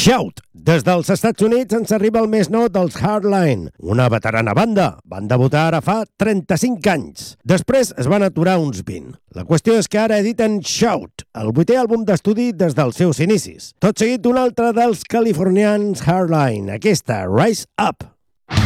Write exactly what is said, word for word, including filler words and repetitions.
Shout! Des dels Estats Units ens arriba el més nou dels Hardline, una veterana banda. Van debutar ara fa trenta-cinc anys. Després es van aturar uns vint. La qüestió és que ara editen Shout, el vuitè àlbum d'estudi des dels seus inicis. Tot seguit un altre dels californians Hardline, aquesta, Rise Up.